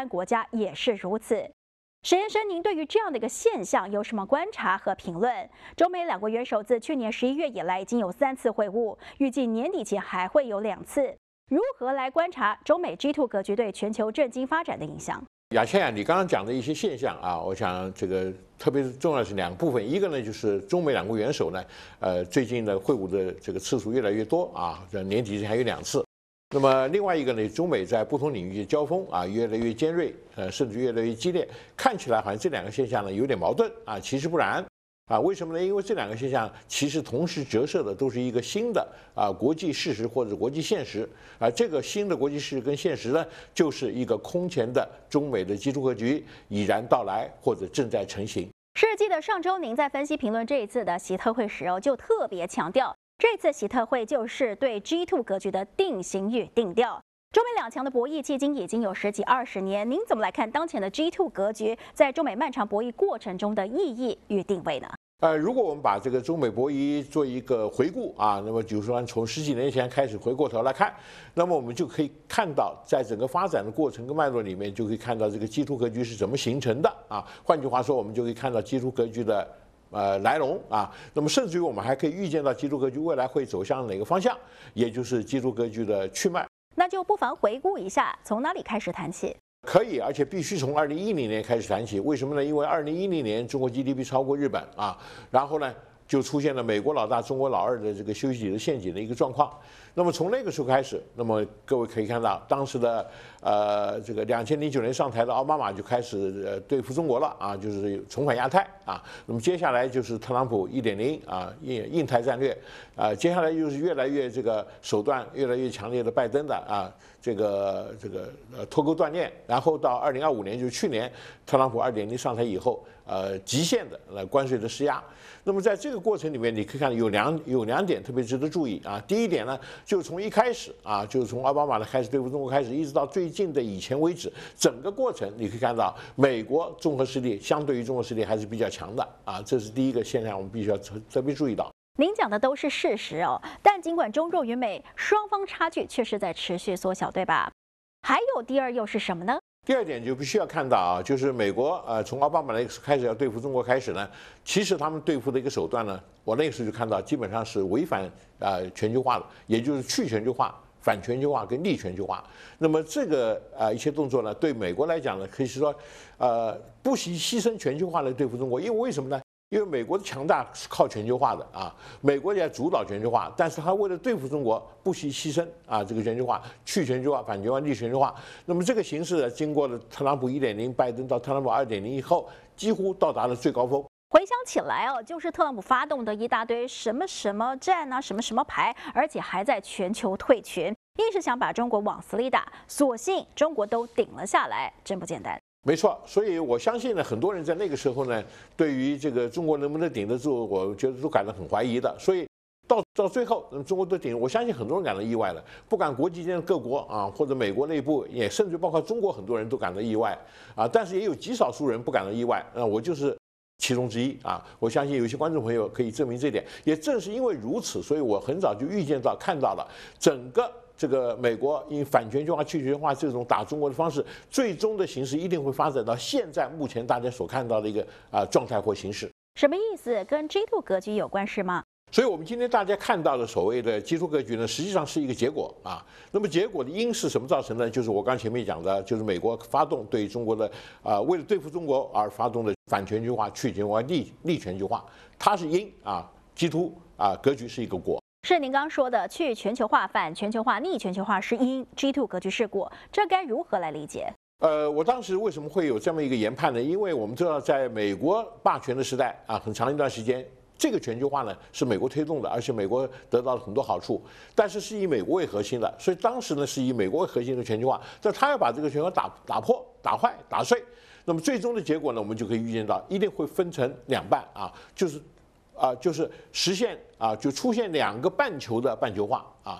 湾国家也是如此。沈先生，您对于这样的一个现象有什么观察和评论？中美两国元首自去年11月以来已经有3次会晤，预计年底前还会有2次。如何来观察中美 G2 格局对全球政经发展的影响？ 雅倩啊，你刚刚讲的一些现象啊，我想这个特别重要是2个部分，一个呢就是中美两国元首呢，最近的会晤的这个次数越来越多啊，年底前还有2次。那么另外一个呢，中美在不同领域的交锋啊，越来越尖锐，甚至越来越激烈，看起来好像这2个现象呢有点矛盾啊，其实不然。为什么呢？因为这2个现象其实同时折射的都是一个新的国际事实或者国际现实这个新的国际事实跟现实呢，就是一个空前的中美的G2格局已然到来或者正在成型。 是记得上周您在分析评论这一次的习特会时就特别强调，这次习特会就是对 G2 格局的定型与定调。中美两强的博弈迄今已经有10几20年，您怎么来看当前的 G2 格局在中美漫长博弈过程中的意义与定位呢？ 如果我们把这个中美博弈做一个回顾啊，那么比如说从10几年前开始回过头来看，那么我们就可以看到，在整个发展的过程跟脉络里面，就可以看到这个G2格局是怎么形成的啊。换句话说，我们就可以看到G2格局的来龙啊。那么甚至于我们还可以预见到G2格局未来会走向哪个方向，也就是G2格局的去脉。 那就不妨回顾一下，从哪里开始谈起？ 可以，而且必须从2010年开始谈起。为什么呢？因为2010年中国 GDP 超过日本啊，然后呢就出现了美国老大、中国老二的这个修昔底德陷阱的一个状况。那么从那个时候开始，那么各位可以看到，当时的这个2009年上台的奥巴马就开始对付中国了啊，就是重返亚太啊。那么接下来就是特朗普1.0啊，印太战略接下来就是越来越这个手段越来越强烈的拜登的这个脱钩断链，然后到2025年就是去年特朗普2.0上台以后极限的关税的施压。那么在这个过程里面，你可以看有两点特别值得注意啊。第一点呢，就从一开始啊，就是从奥巴马的开始对付中国开始，一直到最近的以前为止，整个过程你可以看到，美国综合实力相对于中国实力还是比较强的啊，这是第一个现象，我们必须要特别注意到。 您讲的都是事实哦，但尽管中弱于美，双方差距却是在持续缩小，对吧？还有第二又是什么呢？ 第二点就必须要看到啊，就是美国从奥巴马那个开始要对付中国开始呢，其实他们对付的一个手段呢，我那个时候就看到基本上是违反全球化的，也就是去全球化、反全球化跟逆全球化。那么这个一些动作呢，对美国来讲呢，可以说不惜牺牲全球化来对付中国，因为什么呢？因为美国的强大是靠全球化的啊，美国也主导全球化，但是他为了对付中国，不惜牺牲这个全球化、去全球化、反全球化、逆全球化。那么这个形势呢，经过了特朗普1.0、拜登到特朗普2.0以后，几乎到达了最高峰。 回想起来就是特朗普发动的一大堆什么什么战啊，什么什么牌，而且还在全球退群，硬是想把中国往死里打，所幸中国都顶了下来，真不简单。 没错，所以我相信呢，很多人在那个时候呢，对于这个中国能不能顶得住，我觉得都感到很怀疑的。所以到最后，中国都顶，我相信很多人感到意外了。不管国际间的各国或者美国内部，也甚至包括中国，很多人都感到意外但是也有极少数人不感到意外我就是其中之一我相信有些观众朋友可以证明这点。也正是因为如此，所以我很早就预见到、看到了整个这个美国因反全球化、去全球化这种打中国的方式，最终的形势一定会发展到现在目前大家所看到的一个状态或形式。 什么意思？跟 G2 格局有关是吗？ 所以我们今天大家看到的所谓的G2格局呢，实际上是一个结果那么结果的因是什么造成呢？就是我刚前面讲的，就是美国发动对中国的为了对付中国而发动的反全球化、去全球化、逆全球化，它是因G2格局是一个果。 是您刚说的去全球化、反全球化、逆全球化是因，G2格局是果，这该如何来理解？ 我当时为什么会有这么一个研判呢？因为我们知道，在美国霸权的时代很长一段时间，这个全球化呢是美国推动的，而且美国得到了很多好处，但是是以美国为核心的，所以当时呢是以美国为核心的全球化，但他要把这个全球化打破、打坏、打碎，那么最终的结果呢，我们就可以预见到，一定会分成2半就是实现就出现2个半球的半球化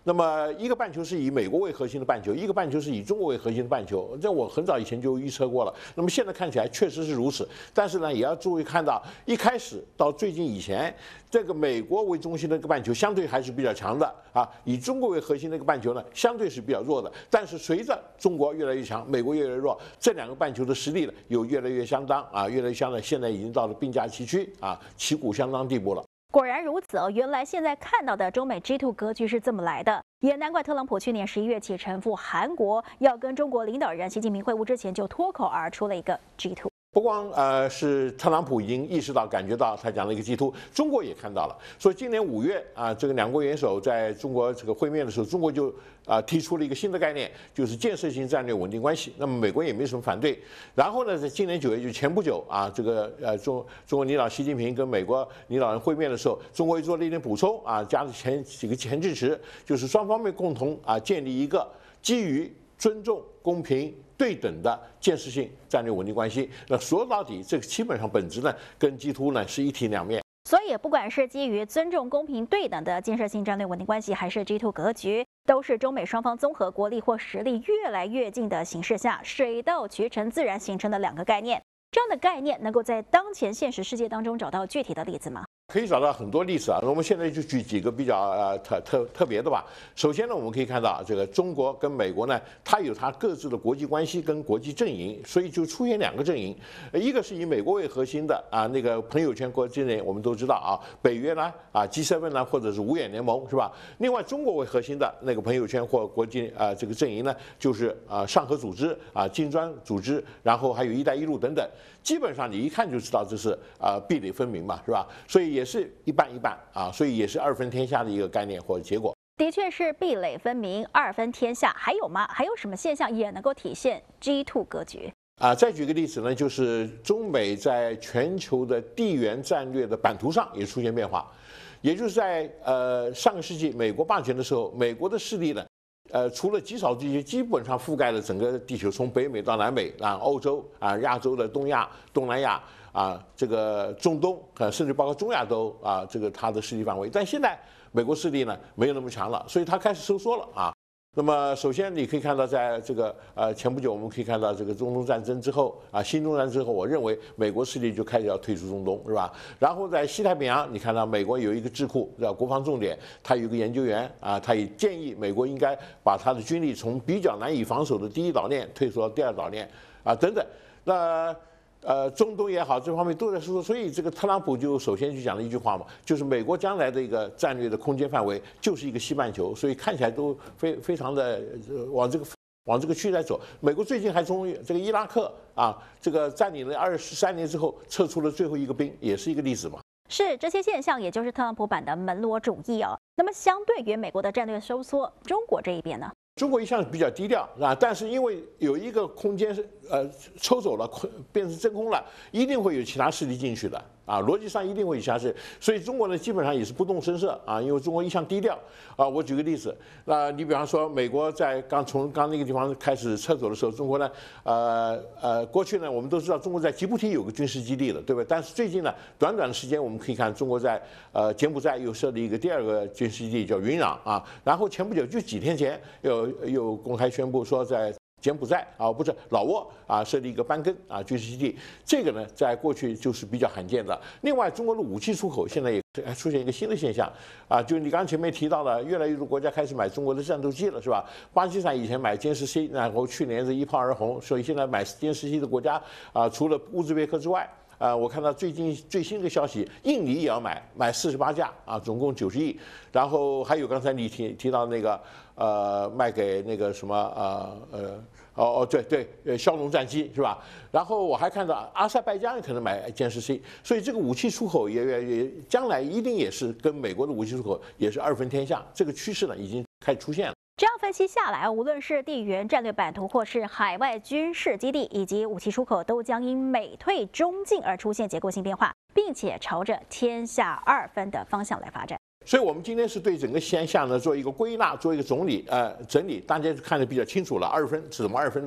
那么一个半球是以美国为核心的半球，一个半球是以中国为核心的半球，这我很早以前就预测过了。那么现在看起来确实是如此，但是呢，也要注意看到，一开始到最近以前，这个美国为中心的一个半球相对还是比较强的啊，以中国为核心的一个半球呢，相对是比较弱的。但是随着中国越来越强，美国越来越弱，这两个半球的实力呢，有越来越相当啊，越来越相当，现在已经到了并驾齐驱啊，旗鼓相当地步了。 果然如此哦，原来现在看到的中美 G2 格局是这么来的，也难怪特朗普去年11月起臣赴韩国，要跟中国领导人习近平会晤之前，就脱口而出了一个 G2。 不光是特朗普已经意识到、感觉到他讲了一个G2，中国也看到了。所以今年5月啊，这个两国元首在中国这个会面的时候，中国就提出了一个新的概念，就是建设性战略稳定关系。那么美国也没什么反对。然后呢，在今年9月，就前不久啊，这个中国领导习近平跟美国领导人会面的时候，中国也做了一点补充啊，加了几个前置词，就是双方面共同建立一个基于尊重、公平、对等的建设性战略稳定关系。那说到底，这个基本上本质呢，跟G2呢是一体两面。 所以，不管是基于尊重、公平、对等的建设性战略稳定关系，还是 G2 格局，都是中美双方综合国力或实力越来越近的形势下，水到渠成自然形成的两个概念。这样的概念能够在当前现实世界当中找到具体的例子吗？ 可以找到很多例子啊，我们现在就举几个比较特别的吧。首先呢，我们可以看到这个中国跟美国呢，它有它各自的国际关系跟国际阵营，所以就出现两个阵营，一个是以美国为核心的那个朋友圈国际内，我们都知道啊，北约呢G7呢，或者是五眼联盟是吧？另外中国为核心的那个朋友圈或国际这个阵营呢，就是上合组织金砖组织，然后还有一带一路等等。基本上你一看就知道这是壁垒分明嘛，是吧？所以也是一半一半啊，所以也是二分天下的一个概念或者结果。 的确是壁垒分明、二分天下。还有吗？还有什么现象也能够体现 G2 格局？ 再举个例子呢，就是中美在全球的地缘战略的版图上也出现变化，也就是在上个世纪美国霸权的时候，美国的势力呢。除了极少地区，基本上覆盖了整个地球，从北美到南美欧洲亚洲的东亚、东南亚这个中东甚至包括中亚都这个它的势力范围。但现在美国势力呢没有那么强了，所以它开始收缩了那么首先你可以看到，在这个前不久我们可以看到这个中东战争之后新中战之后，我认为美国势力就开始要退出中东，是吧？然后在西太平洋，你看到美国有一个智库叫国防重点，他有一个研究员他也建议美国应该把他的军力从比较难以防守的第一岛链退出到第二岛链等等。那中东也好，这方面都在说，所以这个特朗普就首先就讲了一句话嘛，就是美国将来的一个战略的空间范围就是一个西半球，所以看起来都非常的往这个区在走。美国最近还从这个伊拉克这个占领了23年之后撤出了最后一个兵，也是一个例子嘛。 是这些现象，也就是特朗普版的门罗主义哦。那么相对于美国的战略收缩，中国这一边呢？ 中国一向比较低调但是因为有一个空间是抽走了，变成真空了，一定会有其他势力进去的逻辑上一定会有其他势力，所以中国呢基本上也是不动声色因为中国一向低调我举个例子，你比方说美国在从那个地方开始撤走的时候，中国呢过去呢我们都知道中国在吉布提有个军事基地了，对吧？但是最近呢短的时间我们可以看中国在柬埔寨又设立一个第二个军事基地叫云壤然后前不久就几天前又公开宣布说在柬埔寨不是老挝设立一个班根军事基地，这个呢在过去就是比较罕见的。另外，中国的武器出口现在也出现一个新的现象就你刚前面提到的，越来越多国家开始买中国的战斗机了，是吧？巴基斯坦以前买歼10C，然后去年是一炮而红，所以现在买歼10C的国家除了乌兹别克之外。我看到最新的消息，印尼也要买48架总共90亿，然后还有刚才你提到那个卖给那个什么对枭龙战机是吧？然后我还看到阿塞拜疆可能买歼10C，所以这个武器出口也将来一定也是跟美国的武器出口也是二分天下，这个趋势呢已经开始出现了。 这样分析下来，无论是地缘战略版图，或是海外军事基地以及武器出口，都将因美退中进而出现结构性变化，并且朝着天下二分的方向来发展。 所以，我们今天是对整个现象呢做一个归纳，做一个整理，大家看得比较清楚了，二分是怎么二分的。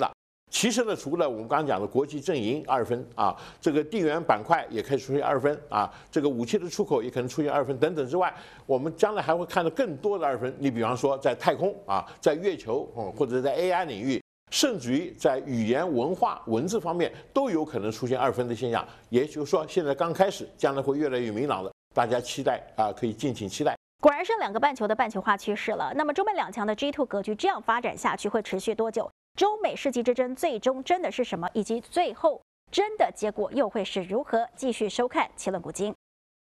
其实呢，除了我们刚刚讲的国际阵营2分啊，这个地缘板块也可以出现2分啊，这个武器的出口也可能出现2分等等之外，我们将来还会看到更多的2分。你比方说在太空啊，在月球或者在 AI 领域，甚至于在语言、文化、文字方面都有可能出现2分的现象。也就是说，现在刚开始，将来会越来越明朗的，大家期待啊，可以敬请期待。 果然是2个半球的半球化趋势了。那么中美两强的 G2 格局这样发展下去会持续多久？中美世纪之争最终真的是什么？以及最后真的结果又会是如何？继续收看《奇论古今》。